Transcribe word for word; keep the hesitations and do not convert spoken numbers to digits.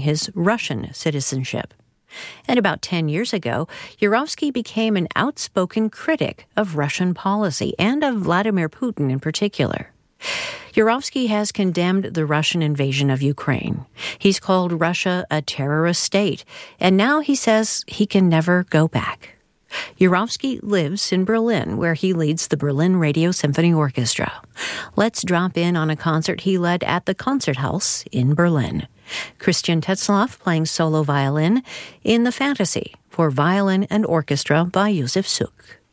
his Russian citizenship. And about ten years ago, Yurovsky became an outspoken critic of Russian policy and of Vladimir Putin in particular. Yurovsky has condemned the Russian invasion of Ukraine. He's called Russia a terrorist state, and now he says he can never go back. Yurovsky lives in Berlin, where he leads the Berlin Radio Symphony Orchestra. Let's drop in on a concert he led at the Konzerthaus in Berlin. Christian Tetzlaff playing solo violin in The Fantasy for violin and orchestra by Josef Suk.